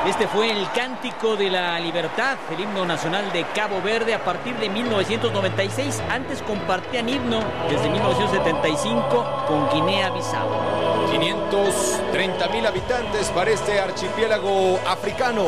Este fue el Cántico de la Libertad, el himno nacional de Cabo Verde a partir de 1996. Antes compartían himno desde 1975 con Guinea-Bissau. 530,000 habitantes para este archipiélago africano,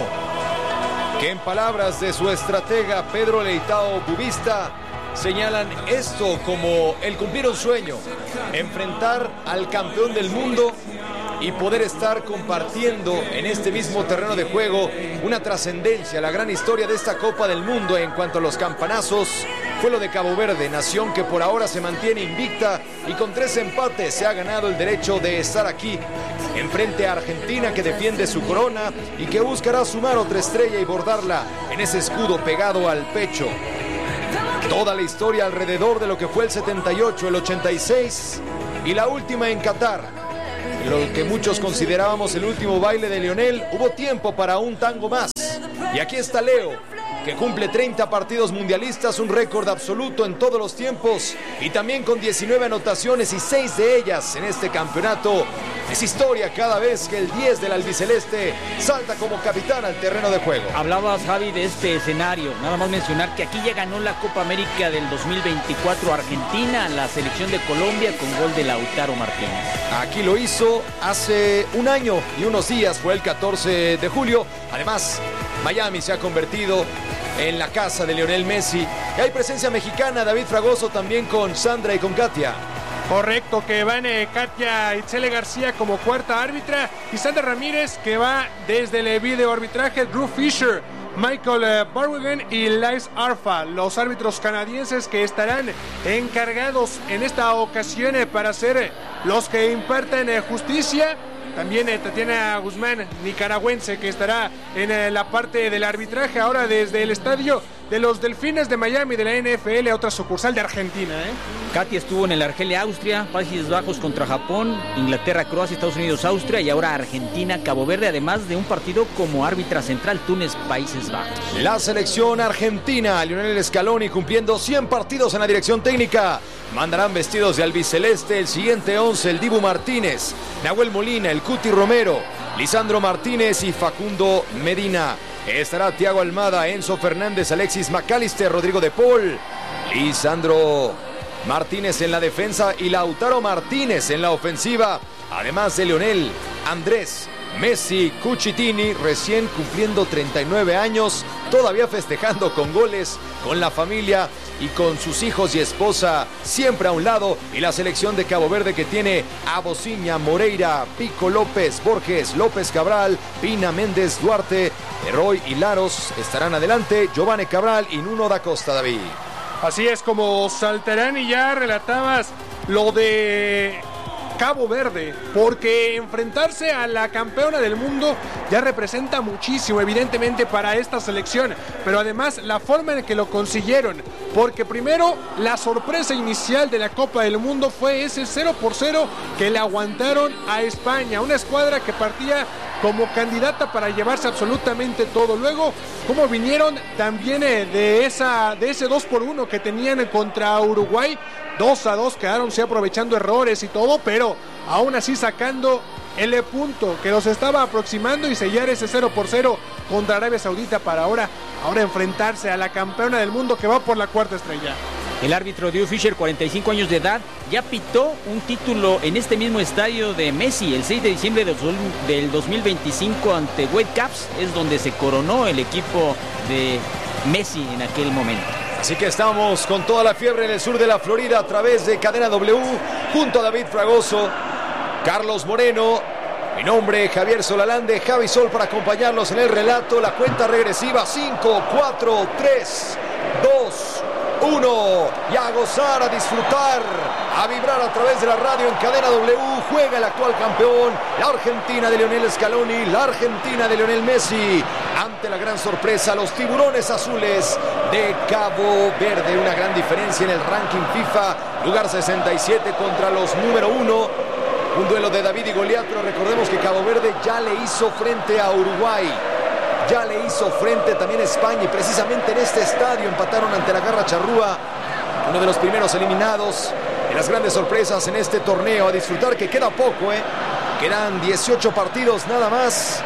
que en palabras de su estratega Pedro Leitao Bubista señalan esto como el cumplir un sueño, enfrentar al campeón del mundo y poder estar compartiendo en este mismo terreno de juego una trascendencia. La gran historia de esta Copa del Mundo en cuanto a los campanazos fue lo de Cabo Verde, nación que por ahora se mantiene invicta y con 3 empates se ha ganado el derecho de estar aquí enfrente a Argentina, que defiende su corona y que buscará sumar otra estrella y bordarla en ese escudo pegado al pecho. Toda la historia alrededor de lo que fue el 78, el 86 y la última en Qatar. Lo que muchos considerábamos el último baile de Lionel, hubo tiempo para un tango más. Y aquí está Leo, que cumple 30 partidos mundialistas, un récord absoluto en todos los tiempos, y también con 19 anotaciones y 6 de ellas en este campeonato. Es historia cada vez que el 10 del albiceleste salta como capitán al terreno de juego. Hablabas, Javi, de este escenario. Nada más mencionar que aquí ya ganó la Copa América del 2024 Argentina, la selección de Colombia, con gol de Lautaro Martínez. Aquí lo hizo hace un año y unos días, fue el 14 de julio. Además, Miami se ha convertido en la casa de Lionel Messi. Y hay presencia mexicana, David Fragoso, también con Sandra y con Katia. Correcto, que van Katia Itzele García como cuarta árbitra y Sandra Ramírez, que va desde el video arbitraje, Drew Fisher, Michael Barwigan y Lais Arfa, los árbitros canadienses que estarán encargados en esta ocasión para ser los que impartan justicia. También Tatiana Guzmán, nicaragüense, que estará en la parte del arbitraje ahora desde el estadio de los Delfines de Miami de la NFL, otra sucursal de Argentina. Katia estuvo en el Argelia, Austria, Países Bajos contra Japón, Inglaterra, Croacia, Estados Unidos, Austria y ahora Argentina, Cabo Verde, además de un partido como árbitra central, Túnez, Países Bajos. La selección argentina, Lionel Scaloni cumpliendo 100 partidos en la dirección técnica. Mandarán vestidos de albiceleste el siguiente 11, el Dibu Martínez, Nahuel Molina, el Cuti Romero, Lisandro Martínez y Facundo Medina. Estará Thiago Almada, Enzo Fernández, Alexis McAllister, Rodrigo de Paul, Lisandro Martínez en la defensa y Lautaro Martínez en la ofensiva. Además de Lionel, Andrés Messi Cucitini, recién cumpliendo 39 años, todavía festejando con goles, con la familia y con sus hijos y esposa siempre a un lado. Y la selección de Cabo Verde, que tiene a Bociña, Moreira, Pico López, Borges, López Cabral, Pina, Méndez, Duarte, Roy y Laros estarán adelante, Giovanni Cabral y Nuno da Costa, David. Así es como saltarán, y ya relatabas lo de Cabo Verde, porque enfrentarse a la campeona del mundo ya representa muchísimo, evidentemente, para esta selección, pero además la forma en que lo consiguieron, porque primero la sorpresa inicial de la Copa del Mundo fue ese 0-0 que le aguantaron a España, una escuadra que partía como candidata para llevarse absolutamente todo. Luego, cómo vinieron también de ese 2-1 que tenían contra Uruguay, 2-2, quedaron sí aprovechando errores y todo, pero aún así sacando el punto que los estaba aproximando y sellar ese 0-0 contra Arabia Saudita para ahora enfrentarse a la campeona del mundo que va por la cuarta estrella. El árbitro Drew Fisher, 45 años de edad, ya pitó un título en este mismo estadio de Messi el 6 de diciembre del 2025 ante Whitecaps. Es donde se coronó el equipo de Messi en aquel momento. Así que estamos con toda la fiebre en el sur de la Florida a través de Cadena W, junto a David Fragoso, Carlos Moreno, mi nombre Javier Solalande, Javi Sol, para acompañarlos en el relato. La cuenta regresiva: 5, 4, 3, 2, 1, y a gozar, a disfrutar, a vibrar a través de la radio en Cadena W. Juega el actual campeón, la Argentina de Lionel Scaloni, la Argentina de Lionel Messi, ante la gran sorpresa, los tiburones azules de Cabo Verde. Una gran diferencia en el ranking FIFA, lugar 67 contra los número 1. Un duelo de David y Goliat, pero recordemos que Cabo Verde ya le hizo frente a Uruguay, ya le hizo frente también a España, y precisamente en este estadio empataron ante la Garra Charrúa, uno de los primeros eliminados de las grandes sorpresas en este torneo. A disfrutar, que queda poco, quedan 18 partidos nada más,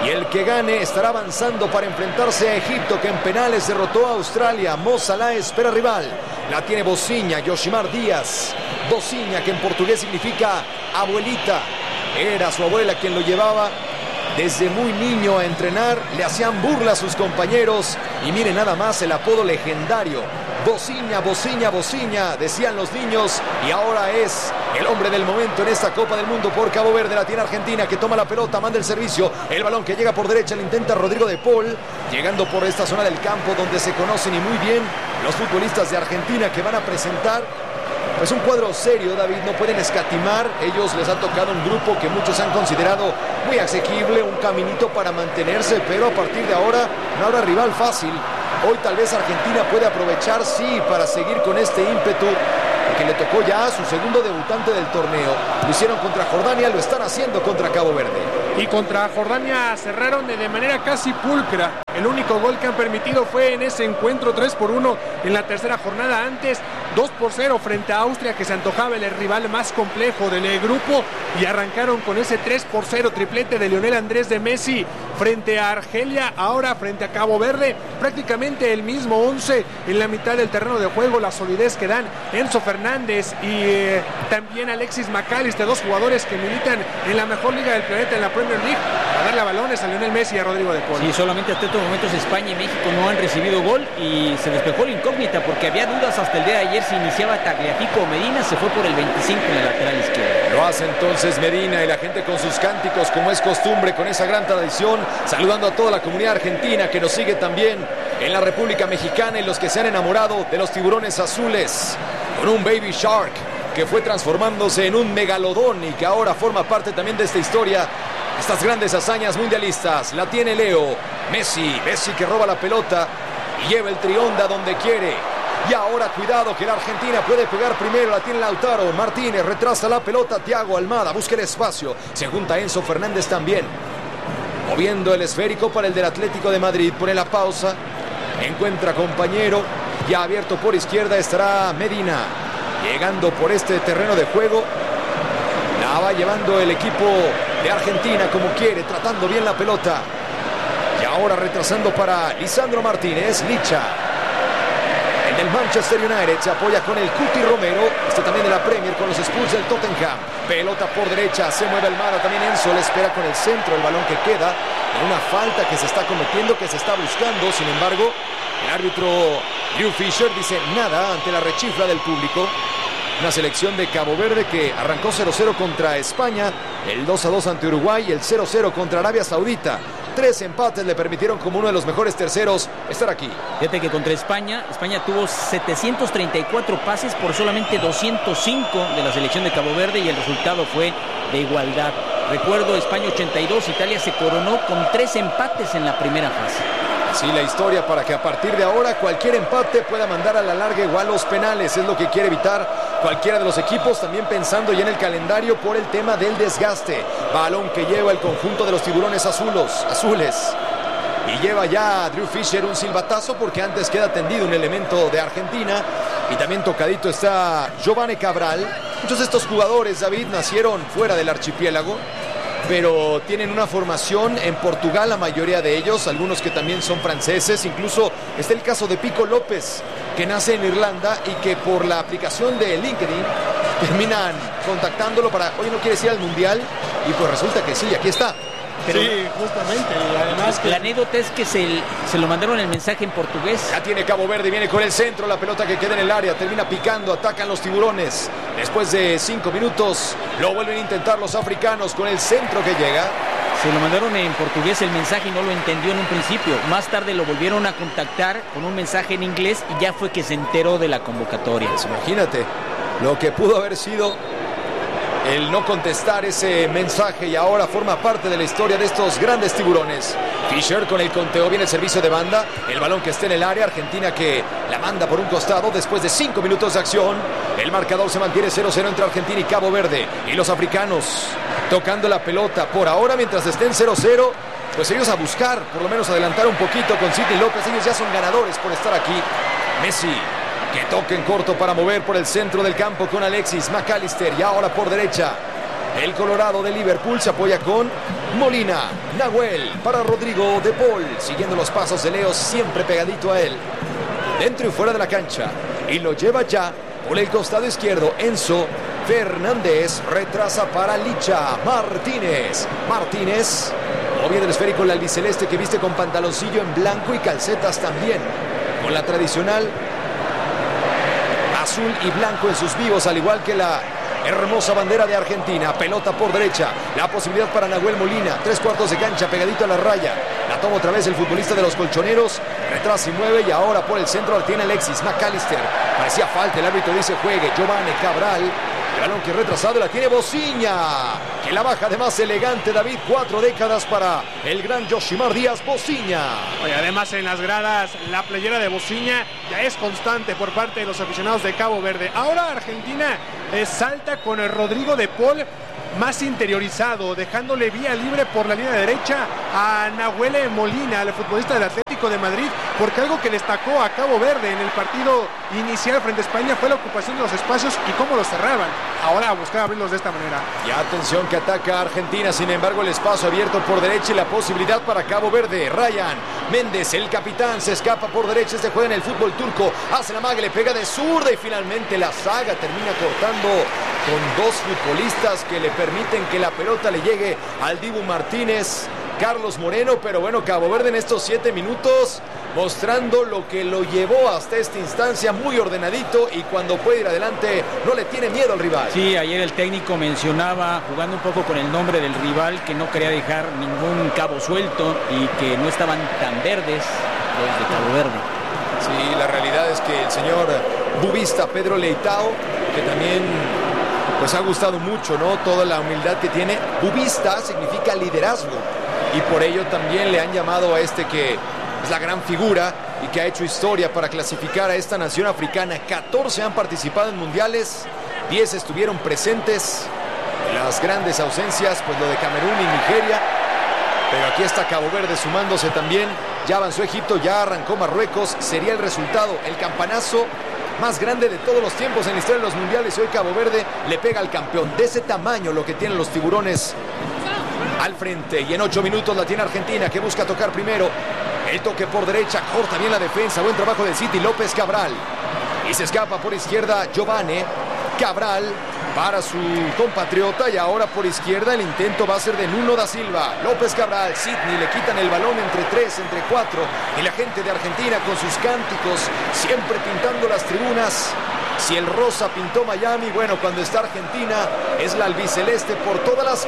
Y el que gane estará avanzando para enfrentarse a Egipto, que en penales derrotó a Australia. Mo Salah espera rival. La tiene Bociña, Yoshimar Díaz. Bociña, que en portugués significa abuelita. Era su abuela quien lo llevaba desde muy niño a entrenar. Le hacían burla a sus compañeros. Y mire nada más el apodo legendario. Bociña, Bociña, Bociña, decían los niños. Y ahora es el hombre del momento en esta Copa del Mundo por Cabo Verde. La tiene Argentina, que toma la pelota, manda el servicio. El balón que llega por derecha, lo intenta Rodrigo de Paul. Llegando por esta zona del campo donde se conocen y muy bien los futbolistas de Argentina, que van a presentar pues un cuadro serio, David. No pueden escatimar. Ellos les ha tocado un grupo que muchos han considerado muy asequible, un caminito para mantenerse, pero a partir de ahora no habrá rival fácil. Hoy tal vez Argentina puede aprovechar, sí, para seguir con este ímpetu, que le tocó ya a su segundo debutante del torneo. Lo hicieron contra Jordania, lo están haciendo contra Cabo Verde. Y contra Jordania cerraron de manera casi pulcra. El único gol que han permitido fue en ese encuentro 3-1 en la tercera jornada. Antes 2-0 frente a Austria, que se antojaba el rival más complejo del grupo, y arrancaron con ese 3-0 triplete de Lionel Andrés de Messi frente a Argelia. Ahora frente a Cabo Verde, prácticamente el mismo 11 en la mitad del terreno de juego. La solidez que dan Enzo Fernández y también Alexis McAllister, dos jugadores que militan en la mejor liga del planeta, en la Premier League, a darle balones a Lionel Messi y a Rodrigo de Paul. Sí, solamente hasta estos momentos España y México no han recibido gol, y se despejó la incógnita porque había dudas hasta el día de ayer si iniciaba Tagliafico o Medina. Se fue por el 25 en la lateral izquierda. Lo hace entonces Medina, y la gente con sus cánticos, como es costumbre, con esa gran tradición, saludando a toda la comunidad argentina que nos sigue también en la República Mexicana, y los que se han enamorado de los tiburones azules, con un Baby Shark que fue transformándose en un megalodón y que ahora forma parte también de esta historia, estas grandes hazañas mundialistas. La tiene Leo Messi, Messi que roba la pelota y lleva el trionda donde quiere. Y ahora cuidado, que la Argentina puede pegar primero. La tiene Lautaro Martínez, retrasa la pelota Thiago Almada, busca el espacio, se junta Enzo Fernández también, moviendo el esférico para el del Atlético de Madrid. Pone la pausa, encuentra compañero, ya abierto por izquierda estará Medina, llegando por este terreno de juego. La va llevando el equipo de Argentina como quiere, tratando bien la pelota. Y ahora retrasando para Lisandro Martínez, Licha, el del Manchester United, se apoya con el Cuti Romero, este también de la Premier con los Spurs del Tottenham. Pelota por derecha, se mueve Almada, también Enzo le espera con el centro, el balón que queda en una falta que se está cometiendo, que se está buscando. Sin embargo, el árbitro Drew Fisher dice nada ante la rechifla del público. Una selección de Cabo Verde que arrancó 0-0 contra España, el 2-2 ante Uruguay y el 0-0 contra Arabia Saudita. 3 empates le permitieron, como uno de los mejores terceros, estar aquí. Fíjate que contra España tuvo 734 pases por solamente 205 de la selección de Cabo Verde, y el resultado fue de igualdad. Recuerdo, España 82, Italia se coronó con 3 empates en la primera fase. Sí, la historia para que a partir de ahora cualquier empate pueda mandar a la larga igual los penales. Es lo que quiere evitar cualquiera de los equipos, también pensando ya en el calendario por el tema del desgaste. Balón que lleva el conjunto de los tiburones azules. Y lleva ya Drew Fisher un silbatazo, porque antes queda tendido un elemento de Argentina. Y también tocadito está Giovanni Cabral. Muchos de estos jugadores, David, nacieron fuera del archipiélago, pero tienen una formación en Portugal, la mayoría de ellos, algunos que también son franceses. Incluso está el caso de Pico López, que nace en Irlanda y que por la aplicación de LinkedIn terminan contactándolo para, oye, ¿no quieres ir al Mundial? Y pues resulta que sí, aquí está. Pero sí, justamente. Y además la anécdota es que se lo mandaron el mensaje en portugués. Ya tiene Cabo Verde, viene con el centro, la pelota que queda en el área, termina picando, atacan los tiburones. Después de 5 minutos, lo vuelven a intentar los africanos con el centro que llega. Se lo mandaron en portugués el mensaje y no lo entendió en un principio. Más tarde lo volvieron a contactar con un mensaje en inglés y ya fue que se enteró de la convocatoria. Pues imagínate lo que pudo haber sido el no contestar ese mensaje, y ahora forma parte de la historia de estos grandes tiburones. Fisher con el conteo, viene el servicio de banda, el balón que está en el área, Argentina que la manda por un costado después de 5 minutos de acción. El marcador se mantiene 0-0 entre Argentina y Cabo Verde, y los africanos tocando la pelota por ahora. Mientras estén 0-0, pues ellos a buscar por lo menos adelantar un poquito con Sidney López. Ellos ya son ganadores por estar aquí. Messi, que toca en corto para mover por el centro del campo con Alexis McAllister, y ahora por derecha el Colorado de Liverpool se apoya con Molina, Nahuel para Rodrigo de Paul, siguiendo los pasos de Leo, siempre pegadito a él. Dentro y fuera de la cancha. Y lo lleva ya por el costado izquierdo. Enzo Fernández retrasa para Licha Martínez. Martínez moviendo el esférico, el albiceleste que viste con pantaloncillo en blanco y calcetas también. Con la tradicional azul y blanco en sus vivos, al igual que la hermosa bandera de Argentina. Pelota por derecha, la posibilidad para Nahuel Molina, 3/4 de cancha, pegadito a la raya. La toma otra vez el futbolista de los colchoneros, retrasa y mueve, y ahora por el centro la tiene Alexis McAllister. Parecía falta, el árbitro dice juegue. Giovanni Cabral, el balón que retrasado, la tiene Bociña, que la baja de más elegante, David. 4 décadas para el gran Yoshimar Díaz Bociña. Oye, además en las gradas la playera de Bociña ya es constante por parte de los aficionados de Cabo Verde. Ahora Argentina salta con el Rodrigo de Paul más interiorizado, dejándole vía libre por la línea derecha a Nahuel Molina, el futbolista del Atlético de Madrid, porque algo que destacó a Cabo Verde en el partido inicial frente a España fue la ocupación de los espacios y cómo los cerraban. Ahora a buscar abrirlos de esta manera. Y atención que ataca a Argentina, sin embargo el espacio abierto por derecha y la posibilidad para Cabo Verde. Ryan Méndez, el capitán, se escapa por derecha, se juega en el fútbol turco, hace la maga, le pega de zurda y finalmente la saga termina cortando con 2 futbolistas que le permiten que la pelota le llegue al Dibu Martínez, Carlos Moreno. Pero bueno, Cabo Verde en estos 7 minutos mostrando lo que lo llevó hasta esta instancia, muy ordenadito, y cuando puede ir adelante no le tiene miedo al rival. Sí, ayer el técnico mencionaba, jugando un poco con el nombre del rival, que no quería dejar ningún cabo suelto y que no estaban tan verdes los de Cabo Verde. Sí, la realidad es que el señor bubista Pedro Leitao, que también pues ha gustado mucho, ¿no? Toda la humildad que tiene. Bubista significa liderazgo, y por ello también le han llamado a este que es la gran figura y que ha hecho historia para clasificar a esta nación africana. 14 han participado en mundiales, 10 estuvieron presentes. Las grandes ausencias, pues lo de Camerún y Nigeria, pero aquí está Cabo Verde sumándose también. Ya avanzó Egipto, ya arrancó Marruecos. Sería el resultado, el campanazo más grande de todos los tiempos en la historia de los mundiales. Hoy Cabo Verde le pega al campeón. De ese tamaño lo que tienen los tiburones al frente. Y en 8 minutos la tiene Argentina, que busca tocar primero. El toque por derecha, corta bien la defensa. Buen trabajo del City, López Cabral. Y se escapa por izquierda Giovanni Cabral para su compatriota. Y ahora por izquierda el intento va a ser de Nuno da Silva. López Cabral, Sidney, le quitan el balón entre 3, entre 4. Y la gente de Argentina con sus cánticos, siempre pintando las tribunas. Si el rosa pintó Miami, bueno, cuando está Argentina es la albiceleste por todas las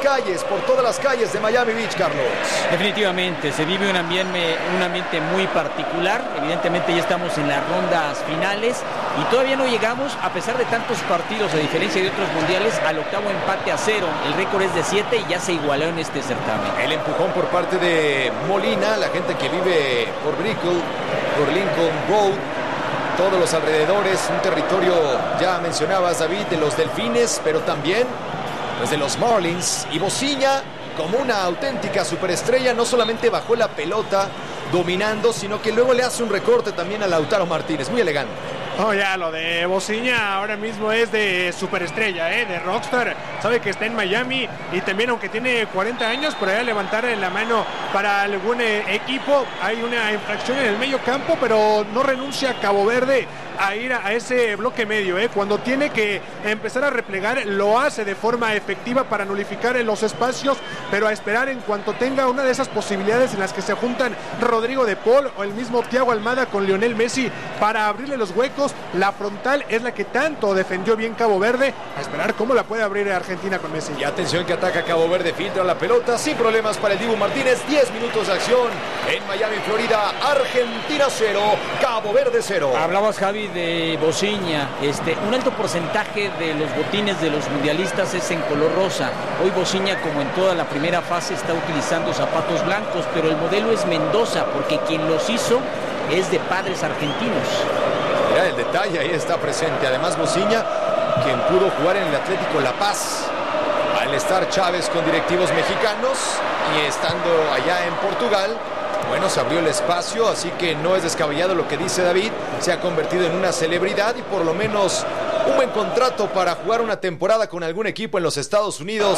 calles de Miami Beach, Carlos. Definitivamente, se vive un ambiente muy particular. Evidentemente ya estamos en las rondas finales y todavía no llegamos, a pesar de tantos partidos, a diferencia de otros mundiales, al 8º empate a 0. El récord es de 7 y ya se igualó en este certamen. El empujón por parte de Molina, la gente que vive por Brickell, por Lincoln Road, todos los alrededores, un territorio, ya mencionabas, David, de los Delfines, pero también pues de los Marlins. Y Bociña, como una auténtica superestrella, no solamente bajó la pelota dominando, sino que luego le hace un recorte también a Lautaro Martínez, muy elegante. Oh, ya, lo de Bociña ahora mismo es de superestrella, de rockstar. Sabe que está en Miami y también, aunque tiene 40 años, por ahí a levantar la mano para algún equipo. Hay una infracción en el medio campo, pero no renuncia a Cabo Verde a ir a ese bloque medio. Cuando tiene que empezar a replegar, lo hace de forma efectiva para nulificar los espacios, pero a esperar en cuanto tenga una de esas posibilidades en las que se juntan Rodrigo de Paul o el mismo Thiago Almada con Lionel Messi para abrirle los huecos. La frontal es la que tanto defendió bien Cabo Verde. A esperar cómo la puede abrir Argentina con Messi. Y atención que ataca Cabo Verde, filtra la pelota sin problemas para el Dibu Martínez. 10 minutos de acción en Miami, Florida. Argentina 0, Cabo Verde 0. Hablabas, Javi, de Bociña. Un alto porcentaje de los botines de los mundialistas es en color rosa. Hoy Bociña, como en toda la primera fase, está utilizando zapatos blancos, pero el modelo es Mendoza, porque quien los hizo es de padres argentinos. Mira el detalle, ahí está presente. Además Bociña, quien pudo jugar en el Atlético La Paz, al estar Chávez con directivos mexicanos y estando allá en Portugal, bueno, se abrió el espacio, así que no es descabellado lo que dice David. Se ha convertido en una celebridad y por lo menos un buen contrato para jugar una temporada con algún equipo en los Estados Unidos.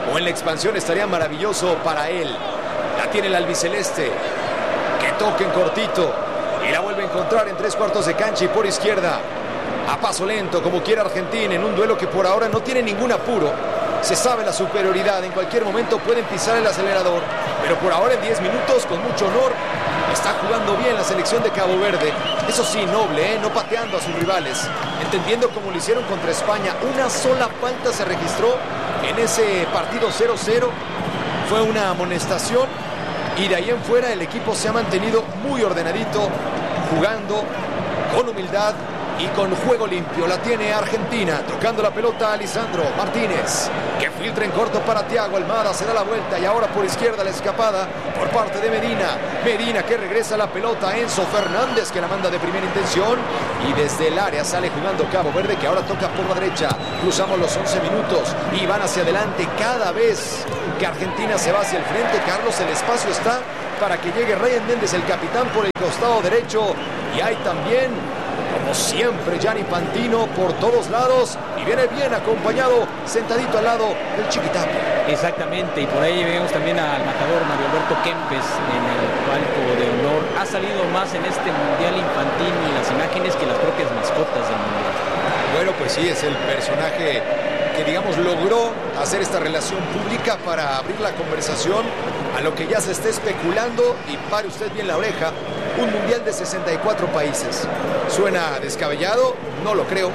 o en la expansión estaría maravilloso para él. La tiene el albiceleste, que toque en cortito y la vuelve a encontrar en 3/4 de cancha y por izquierda. A paso lento, como quiere Argentina, en un duelo que por ahora no tiene ningún apuro. Se sabe la superioridad, en cualquier momento pueden pisar el acelerador, pero por ahora en 10 minutos, con mucho honor, está jugando bien la selección de Cabo Verde. Eso sí, noble, no pateando a sus rivales, entendiendo como lo hicieron contra España. Una sola falta se registró en ese partido 0-0, fue una amonestación, y de ahí en fuera el equipo se ha mantenido muy ordenadito, jugando con humildad y con juego limpio. La tiene Argentina, tocando la pelota a Lisandro Martínez, que filtra en corto para Thiago Almada, se da la vuelta y ahora por izquierda la escapada por parte de Medina que regresa la pelota a Enzo Fernández, que la manda de primera intención, y desde el área sale jugando Cabo Verde, que ahora toca por la derecha. Cruzamos los 11 minutos y van hacia adelante. Cada vez que Argentina se va hacia el frente, Carlos, el espacio está para que llegue Ryan Méndez, el capitán, por el costado derecho, y hay también, como siempre, Gianni Pantino por todos lados, y viene bien acompañado, sentadito al lado del Chiquitapia. Exactamente, y por ahí vemos también al matador Mario Alberto Kempes en el palco de honor. Ha salido más en este Mundial Infantino en las imágenes que las propias mascotas del Mundial. Bueno, pues sí, es el personaje que, digamos, logró hacer esta relación pública para abrir la conversación a lo que ya se está especulando, y pare usted bien la oreja, un mundial de 64 países. ¿Suena descabellado? No lo creo.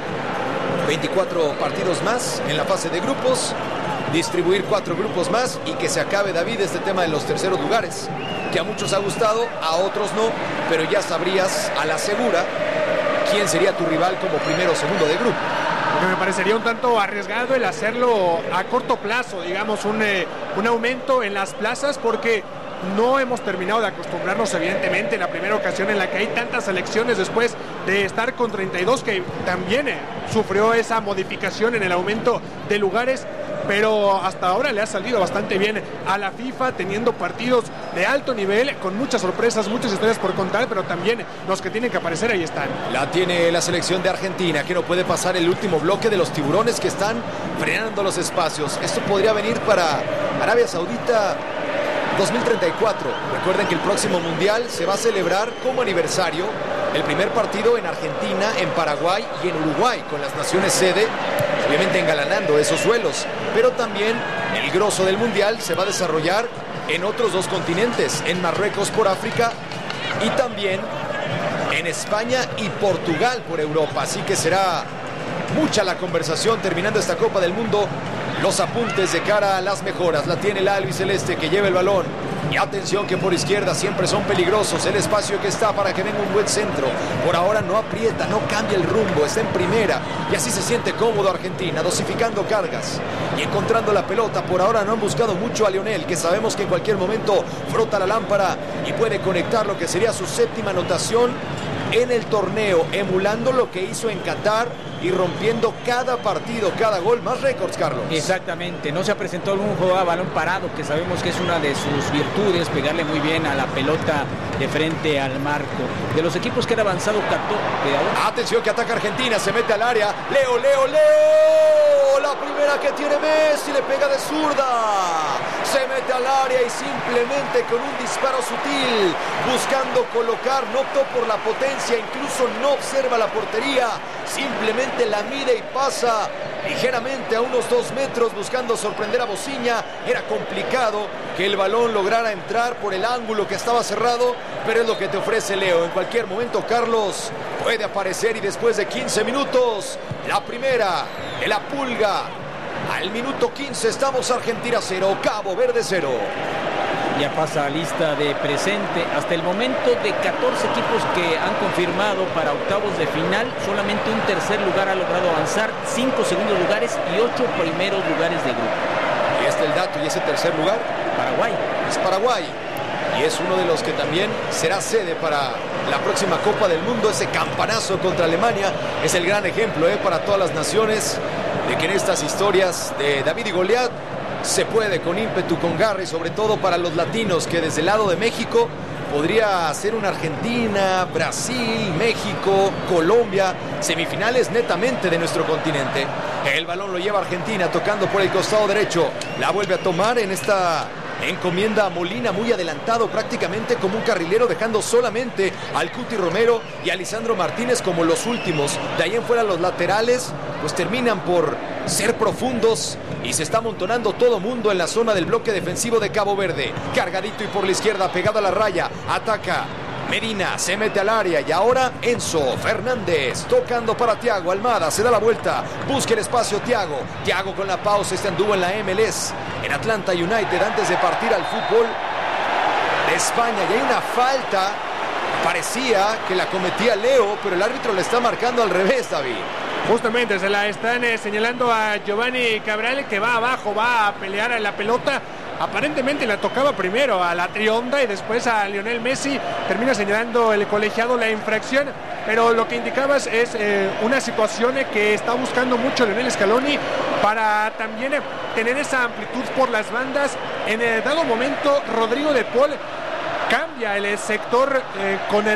24 partidos más en la fase de grupos, distribuir 4 grupos más y que se acabe, David, este tema de los terceros lugares, que a muchos ha gustado, a otros no, pero ya sabrías a la segura quién sería tu rival como primero o segundo de grupo. Porque me parecería un tanto arriesgado el hacerlo a corto plazo, digamos, un aumento en las plazas, porque no hemos terminado de acostumbrarnos, evidentemente, en la primera ocasión en la que hay tantas selecciones después de estar con 32, que también sufrió esa modificación en el aumento de lugares, pero hasta ahora le ha salido bastante bien a la FIFA, teniendo partidos de alto nivel, con muchas sorpresas, muchas historias por contar, pero también los que tienen que aparecer ahí están. La tiene la selección de Argentina, que no puede pasar el último bloque de los tiburones, que están frenando los espacios. Esto podría venir para Arabia Saudita 2034. Recuerden que el próximo mundial se va a celebrar como aniversario el primer partido en Argentina, en Paraguay y en Uruguay, con las naciones sede, obviamente engalanando esos suelos, pero también el grosso del mundial se va a desarrollar en otros 2 continentes, en Marruecos por África y también en España y Portugal por Europa. Así que será mucha la conversación terminando esta Copa del Mundo. Los apuntes de cara a las mejoras. La tiene el albiceleste, que lleva el balón. Y atención, que por izquierda siempre son peligrosos. El espacio que está para que venga un buen centro. Por ahora no aprieta, no cambia el rumbo. Está en primera. Y así se siente cómodo Argentina, dosificando cargas y encontrando la pelota. Por ahora no han buscado mucho a Lionel, que sabemos que en cualquier momento frota la lámpara y puede conectar lo que sería su 7ª anotación en el torneo, emulando lo que hizo en Qatar y rompiendo cada partido, cada gol, más récords, Carlos. Exactamente, no se ha presentado algún jugador a balón parado, que sabemos que es una de sus virtudes, pegarle muy bien a la pelota de frente al marco. De los equipos que han avanzado, atención, que ataca Argentina, se mete al área, Leo, la primera que tiene Messi, le pega de zurda, se mete al área y simplemente con un disparo sutil, buscando colocar, no optó por la potencia, incluso no observa la portería, simplemente la mide y pasa ligeramente a unos 2 metros, buscando sorprender a Bociña. Era complicado que el balón lograra entrar por el ángulo que estaba cerrado, pero es lo que te ofrece Leo. En cualquier momento, Carlos, puede aparecer, y después de 15 minutos, la primera de la Pulga. Al minuto 15 estamos Argentina 0, Cabo Verde 0. Ya pasa a lista de presente. Hasta el momento, de 14 equipos que han confirmado para octavos de final, solamente un tercer lugar ha logrado avanzar, 5 segundos lugares y 8 primeros lugares de grupo. Y este es el dato, y ese tercer lugar, Paraguay. Es Paraguay. Y es uno de los que también será sede para la próxima Copa del Mundo. Ese campanazo contra Alemania es el gran ejemplo para todas las naciones de que en estas historias de David y Goliat se puede, con ímpetu, con garra, y sobre todo para los latinos, que desde el lado de México podría ser una Argentina, Brasil, México, Colombia, semifinales netamente de nuestro continente. El balón lo lleva Argentina, tocando por el costado derecho. La vuelve a tomar en esta encomienda a Molina, muy adelantado, prácticamente como un carrilero, dejando solamente al Cuti Romero y a Lisandro Martínez como los últimos. De ahí en fuera los laterales pues terminan por ser profundos y se está amontonando todo mundo en la zona del bloque defensivo de Cabo Verde. Cargadito y por la izquierda, pegado a la raya, ataca Medina, se mete al área y ahora Enzo Fernández tocando para Thiago Almada, se da la vuelta, busca el espacio Thiago con la pausa. Este anduvo en la MLS, en Atlanta United, antes de partir al fútbol de España, y hay una falta, parecía que la cometía Leo, pero el árbitro le está marcando al revés, David. Justamente se la están señalando a Giovanni Cabral, que va abajo, va a pelear a la pelota. Aparentemente la tocaba primero a la Trionda y después a Lionel Messi. Termina señalando el colegiado la infracción, pero lo que indicabas es una situación que está buscando mucho Lionel Scaloni para también tener esa amplitud por las bandas. En el dado momento Rodrigo de Paul cambia el sector con